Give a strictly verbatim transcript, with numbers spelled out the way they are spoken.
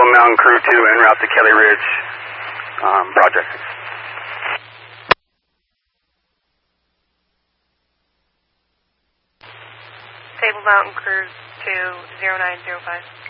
Table Mountain Crew two en route to Kelly Ridge um, project. Table Mountain Crew two zero nine zero five.